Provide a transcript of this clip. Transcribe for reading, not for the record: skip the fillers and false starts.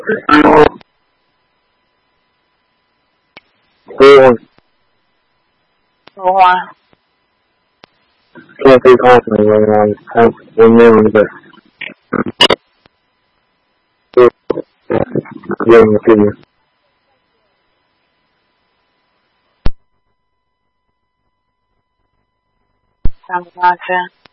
说话。 这是他什么？他我没有的，用这个。 3.8圈。